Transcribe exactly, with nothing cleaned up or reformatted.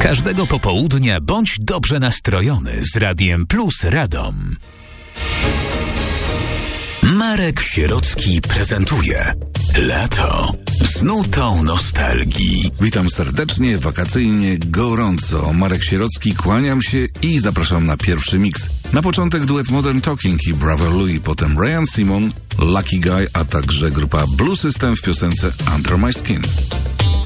Każdego popołudnia bądź dobrze nastrojony z Radiem Plus Radom. Marek Sierocki prezentuje Lato z nutą nostalgii. Witam serdecznie, wakacyjnie, gorąco. Marek Sierocki, kłaniam się i zapraszam na pierwszy miks. Na początek duet Modern Talking i Brother Louie, potem Ryan Simon, Lucky Guy, a także grupa Blue System w piosence Under My Skin.